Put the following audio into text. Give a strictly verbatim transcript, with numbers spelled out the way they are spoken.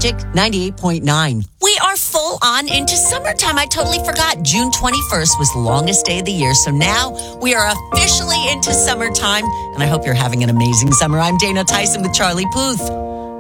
Magic ninety-eight point nine. We are full on into summertime. I totally forgot. June twenty-first was the longest day of the year. So now we are officially into summertime. And I hope you're having an amazing summer. I'm Dana Tyson with Charlie Puth.